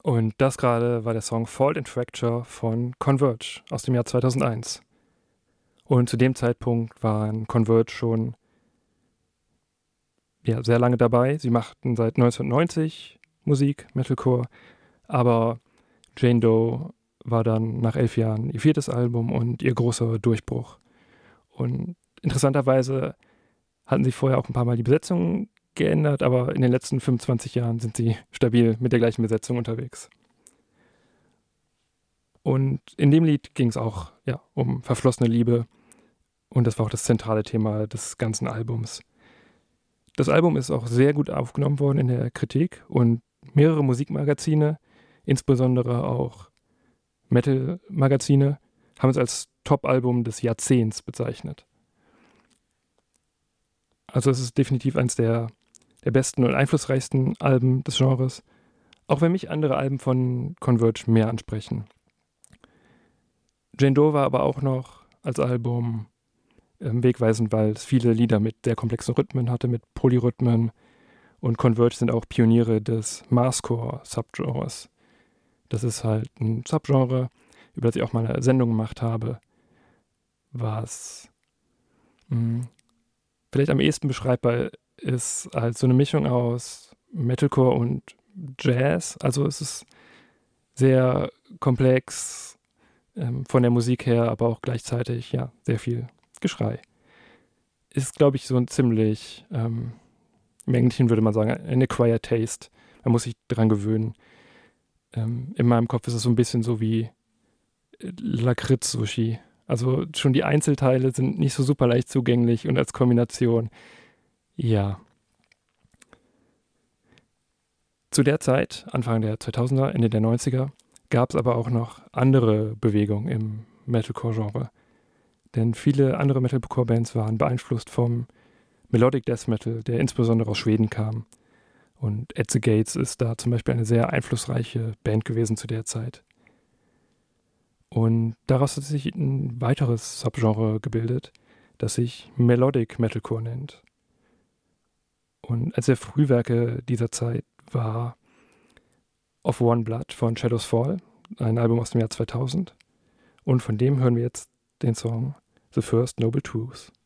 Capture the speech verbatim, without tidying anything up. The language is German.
Und das gerade war der Song Fault in Fracture von Converge aus dem Jahr zweitausendeins. Und zu dem Zeitpunkt waren Converge schon ja, sehr lange dabei. Sie machten seit neunzehnhundertneunzig Musik, Metalcore, aber Jane Doe war dann nach elf Jahren ihr viertes Album und ihr großer Durchbruch. Und interessanterweise hatten sie vorher auch ein paar Mal die Besetzung geändert, aber in den letzten fünfundzwanzig Jahren sind sie stabil mit der gleichen Besetzung unterwegs. Und in dem Lied ging es auch ja, um verflossene Liebe und das war auch das zentrale Thema des ganzen Albums. Das Album ist auch sehr gut aufgenommen worden in der Kritik und mehrere Musikmagazine, insbesondere auch Metal-Magazine, haben es als Top-Album des Jahrzehnts bezeichnet. Also es ist definitiv eines der, der besten und einflussreichsten Alben des Genres, auch wenn mich andere Alben von Converge mehr ansprechen. Jane Doe war aber auch noch als Album ähm, wegweisend, weil es viele Lieder mit sehr komplexen Rhythmen hatte, mit Polyrhythmen, und Converge sind auch Pioniere des Mathcore-Subgenres. Das ist halt ein Subgenre, über das ich auch mal eine Sendung gemacht habe, was mh, vielleicht am ehesten beschreibbar ist als so eine Mischung aus Metalcore und Jazz. Also es ist sehr komplex ähm, von der Musik her, aber auch gleichzeitig ja sehr viel Geschrei. Ist, glaube ich, so ein ziemlich, ähm, im Englischen würde man sagen, ein acquired taste. Man muss sich dran gewöhnen. Ähm, in meinem Kopf ist es so ein bisschen so wie Lakritz-Sushi. Also schon die Einzelteile sind nicht so super leicht zugänglich und als Kombination, ja. Zu der Zeit, Anfang der zweitausender, Ende der neunziger, gab es aber auch noch andere Bewegungen im Metalcore-Genre. Denn viele andere Metalcore-Bands waren beeinflusst vom Melodic Death Metal, der insbesondere aus Schweden kam. Und At the Gates ist da zum Beispiel eine sehr einflussreiche Band gewesen zu der Zeit. Und daraus hat sich ein weiteres Subgenre gebildet, das sich Melodic Metalcore nennt. Und eines der Frühwerke dieser Zeit war Of One Blood von Shadows Fall, ein Album aus dem Jahr zweitausend. Und von dem hören wir jetzt den Song The First Noble Truth.